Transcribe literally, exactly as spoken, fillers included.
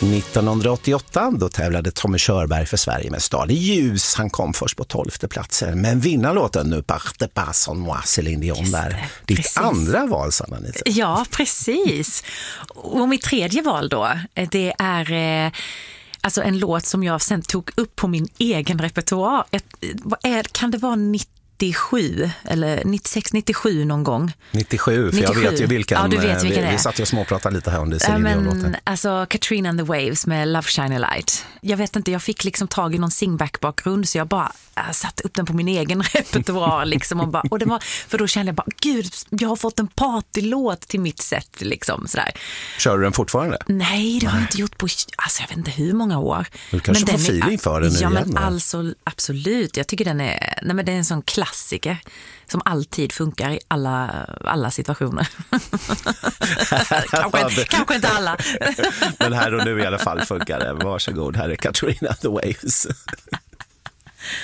nittonhundraåttioåtta då tävlade Tommy Körberg för Sverige med Stad i ljus. Han kom först på tolfte platsen. Men vinnarlåten Nu parte pas en moi, Céline Dion där. Ditt precis. andra val, Sanna Nilsson. Ja, precis. Och mitt tredje val då, det är eh, alltså en låt som jag sen tog upp på min egen repertoar. Ett, vad är, kan det vara nittiosju eller nittiosex nittiosju någon gång? nittiosju, för nittiosju. Jag vet ju vilken. Ja, du vet vilken vi, det är. vi satt ju och småpratade lite här om det, Céline ja, Dion-låten. Alltså Katrina and the Waves med Love Shine a Light. Jag vet inte, jag fick liksom tag i någon singback-bakgrund så jag bara äh, satte upp den på min egen repertoar liksom och bara, och det var, för då kände jag bara, gud, jag har fått en partylåt till mitt sätt liksom sådär. Kör du den fortfarande? Nej, det har jag inte gjort på, alltså jag vet inte hur många år. Du kanske får feeling för den nu ja, igen. Men alltså, absolut, jag tycker den är, nej men det är en sån klassiker som alltid funkar i alla, alla situationer. kanske, kanske inte alla. Men här och nu i alla fall funkar det. Varsågod, här är Katrina and the Waves.